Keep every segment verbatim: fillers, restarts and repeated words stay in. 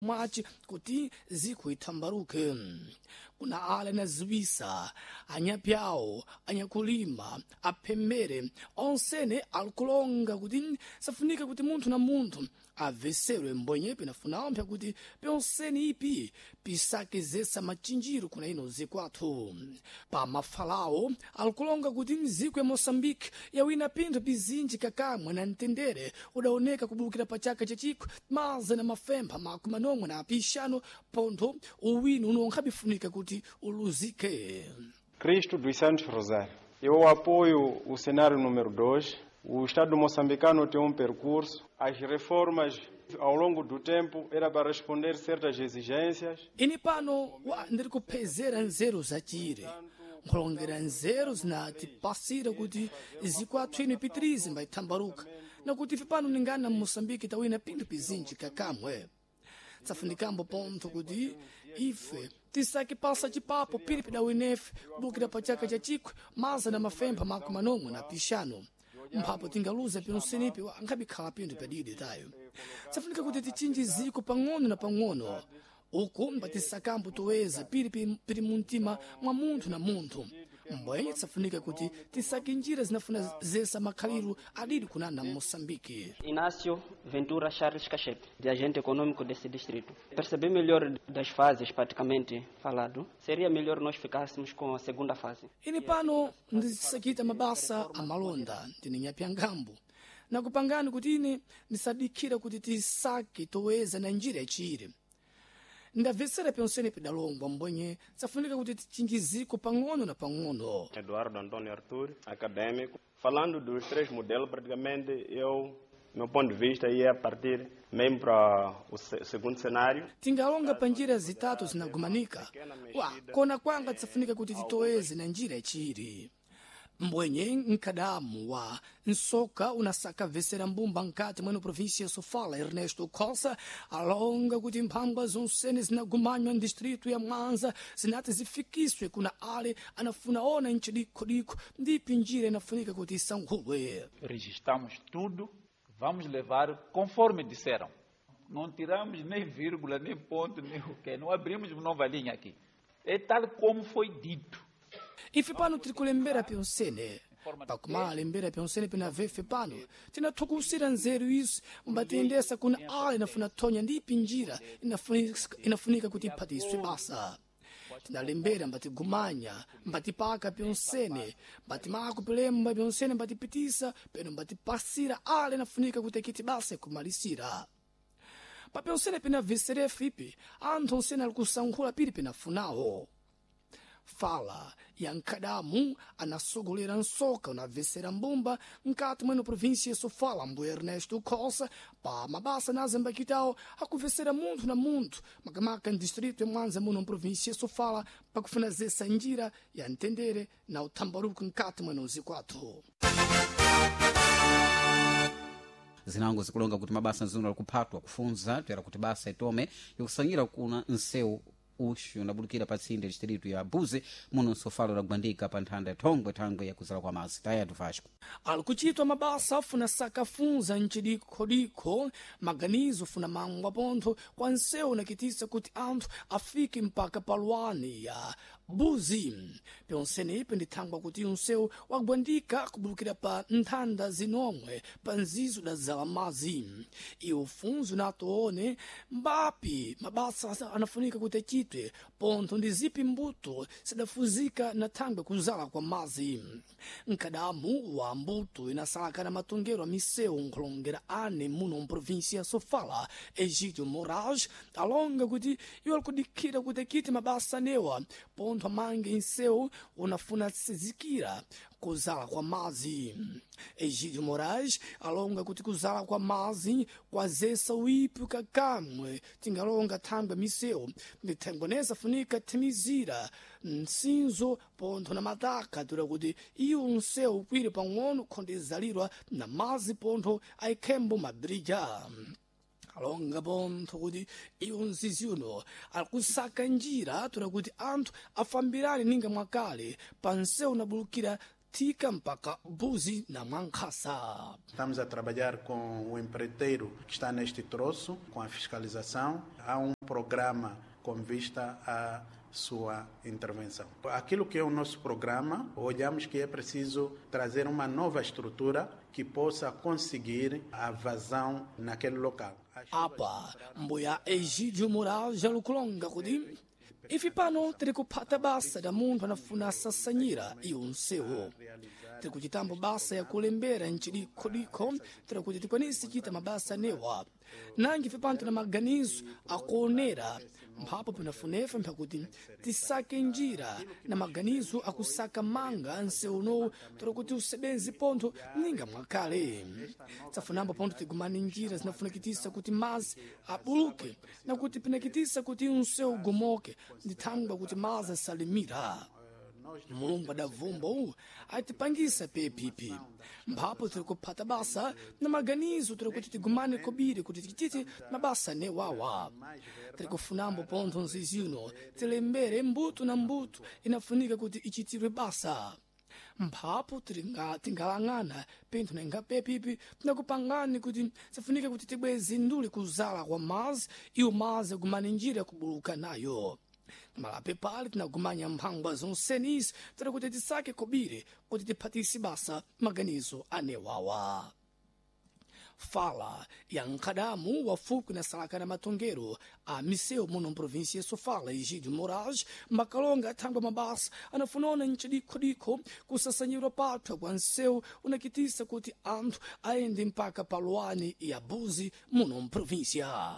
mwaci kuti ziko ithambaruke. Kuna ale anaziwisa, anyapyawo, anyakulima, aphemere, onsene alkulonga kuti safunika kuti munthu na munthu aveserwe mbonye pinafuna mpya kuti pyonseni ipi pisakezesa machinjiro kuna ino ziko athu. Pa mafalawo alkulonga kuti mziko ya Moçambique yawina pinthu pizinji kakamwe na mtendere udaoneka kubulukira pa chaka chachikwi maza na mafempha makumi manomwe na pixano pontho uwino unonkha bifunika kuti uluzike. Cristo dos Santos Rosário. Eu apoio o cenário número dois. O Estado moçambicano tem um percurso. As reformas, ao longo do tempo, era para responder certas exigências. Ini pano wa ndiri kuphezera nzeru zachire. Nkhulongera nzeru zinati pasira kuti ziko athu ino ipitirize mbaithambaruka. Na kuti ife pano ningana Moçambique tawina pinthu pizinji kakamwe. Tsafunikambo pontho kuti ife tisaki pasa chipapo pili pidawinefe kubulukira pa chaka chachikwi maza na mafempha makumi manomwe na pixano. Mphapo tingaluza pyonsenipi ankhabikhala pinthu padidi tayo. Tsafunika kuti tichinji ziko pang'ono na pang'ono. Uku mbatisakambo toweza pili pili muntima mwa munthu na munthu. Mbwenye tsafunika kuti tisaki njira zinafuna zesa makhaliru adidi kunana Moçambique. Inácio Ventura Charles Cachepe, de agente econômico desse distrito. Perceber melhor das fases praticamente falado. Seria melhor nós ficássemos com a segunda fase. Ini pano ndisakita mabasa amalonda ndininyapya ngambo. Na kupangani kuti ine ndisadikira kuti tisaki toweza na njira yachire. Ndavesera pyonsene pidalongwa mbwenye tsafunika kuti tichinjiziko pang'ono na pang'ono. Eduardo Antônio Arthur, acadêmico. Falando dos três modelos, praticamente eu, meu ponto de vista, ia partir mesmo para o segundo cenário. Tingalonga pa njira zitatu zinagumanika. Wa, kona kwanga tsafunika kuti titoweze na njira yachiri. Mbwenye nkadamu wa nsoka unasaka vesera mbumba nkati mweno província Sofala Ernesto Costa alonga kuti mphambwa zonsene zinagumanywa ndistritu ya Mwanza zinati zifikiswe kuna ale anafuna ona nchidiko-diko ndipi njira inafunika kuti isankhulwe. Registramos tudo, vamos levar conforme disseram. Não tiramos nem vírgula, nem ponto, nem o quê. Não abrimos nova linha aqui. É tal como foi dito. Ife pano tiri kulembera pyonsene. Pakumala lembera pyonsene pina vefe pano. Tina tukusira nzeru isu mbatendesa kuna ale inafuna tonya ndipi njira inafunika, inafunika kuti ipatiswe basa. Tina lembera mbati gumanya, mbati paka pyonsene, mbati maku pilemba pyonsene mbati pitisa, peno mbati pasira ale inafunika kuti kiti basa kumalisira. Pa pyonsene pina vesere fipi, anthu onsene alikusankhula pili pina funawo. Fala ya nkadamu anasogolera nsoka unavesera mbumba nkati mweno província ya Sofala mbu Ernesto Costa pa mabasa nazembakitawo akuvesera munthu na munthu makamaka ndistrito ya Mwanza muno província ya Sofala pakufuna zesa njira ya ntendere na uthambaruku nkati mweno zikwathu. Zinango zikulonga kuti mabasa nzino alikuphatwa kufunza tuyera kuti basa itome yokusanyira kuna nseu uxu nabulukira patsinde distritu ya Buzi muno Sofala lagwandika pa nthanda ya thongwe thangwe ya kuzala kwa mazi tayatu Vasco. Alikuchitwa mabasa funa sakafunza nchidiko-diko maganizo funa mangwa pontho kwa nseu nakitisa kuti anthu afike mpaka palwani ya Buzi. Pyonsene ipe ndithangwa kuti nseu wagwandika kubulukira pa nthanda zinomwe pa nzizo da zala mazi. Iyo funzo natoone mbapi mabasa anafunika kuti achitwe pontho ndi zipi mbuto sidafuzika na thangwe kuzala kwa mazi. Nkadamu wa mbuto inasalaka na matongero a miseu nkhulongera ane muno mprovíncia Sofala Egídio Moraes alonga kuti iwo alikudikira kuti akite mabasa newa pontho amange nseu unafuna sizikira kuzala kwa mazi. Egídio Moraes alonga kuti kuzala kwa mazi kwazesa uipi kakamwe tingalonga thangwe miseu ndithengoneza funika timizira nsinzo pontho na mataka tura kuti iyo nseu kwire pang'ono khondezalirwa na mazi pontho aikhembo mabirija. Alonga pontho kuti iyo nzizi uno alikusaka njira tura kuti anthu afambirane ninga mwakale pa nseu nabulukira tika mpaka Buzi na Mwankhasa. Estamos a trabalhar com o empreiteiro que está neste troço, com a fiscalização. Há um programa com vista à sua intervenção. Aquilo que é o nosso programa, olhamos que é preciso trazer uma nova estrutura que possa conseguir a vazão naquele local. Apa mbuya Egídio Moraes jalukulonga kuti ife pano tiri kuphata basa da munthu anafuna sasanyira iwo msewu tiri kuchitambo basa ya kulembera mchidikhodikho tiri kuti tikwanise chita mabasa newa nangi ife pano tina maganizo akuonera mphapo pinafunefa mphakuti tisake njira na maganizo akusaka manga nseuno tiri kuti usebenzi pontho ninga mwakale tsafunambo pontho tigumani njira zinafunakitisa kuti mazi abuluke na kuti pinakitisa kuti unseu ugomoke ndithangwa kuti mazi asalimira mulungu adavumba atipangisa pepipi mphapo tiri kuphata basa na maganizo tiri kuti tigumane kobiri kuti tichitite mabasa newawa tiri kufunambo pontho nzizino tilembere mbuto na mbuto inafunika kuti ichitirwe basa mphapo tingalang'ana pinthu nenga pepipi nakupangani kuti tifunike kuti tibwezi ndule kuzala kwa mazi iwo mazi agumane njira kubuluka nayo malape pali tinagumanya mphangwa zonsenisi tiri kuti tisake kobiri kuti tiphatisi basa maganizo anewawa fala ya nkadamu wa fuku na salaka na matongero a miseu muno mprovinsia Sofala Egídio Moraes makalonga athangwa mabasa anafunona mchidikhodikho kusasanyirwa pathwa kwa nseu unakitisa kuti anthu aende mpaka paluani ya Buzi muno mprovinsia.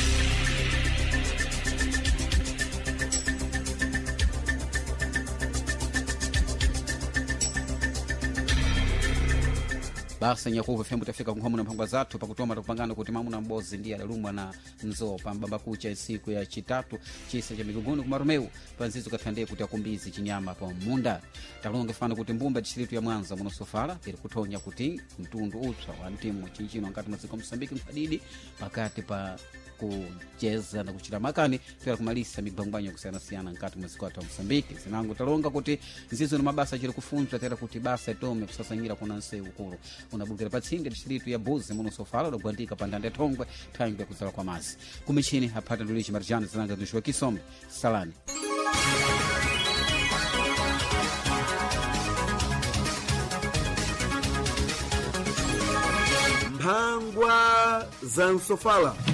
basa nyakuva fembo tafika kunhomo na mphangwa zathu pakutoma takupangana kuti mamuna mbozi ndiye adalumwa na nzo pambamba kucha siku ya chitatu chisa cha miguguni kumarumeu panzizo kathandeye kuti akumbizi chinyama pa munda talonga fana kuti mbumba distritu ya Mwanza muno Sofala ili kutonya kuti mtundu utswa wa mtimu chinchino ngati maziko Msambiki mfadidi pakati pa kucheza na kuchira makani pera kumalisa migbangbanya kusiyana-siyana ngati maziko athu Msambiki zinango talonga kuti nzizo na mabasa chiri kufunzwa tera kuti basa itome kusasanyira kuna nsewu ukulu unabukira patsinga distritu ya Buzi muno Sofala udagwandika pandande thongwe thangwe kuzala kwa mazi kumichini hapata ndulichi marjani zinanga ndushiwa Kisombe Salani. Mphangwa za Sofala.